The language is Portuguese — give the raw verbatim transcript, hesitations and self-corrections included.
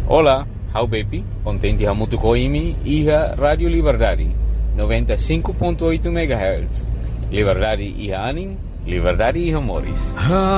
Olá, how baby, contente a muito coimi e a Rádio Liberdade, noventa e cinco ponto oito megahertz. Liberdade e Anin, Liberdade e Amores.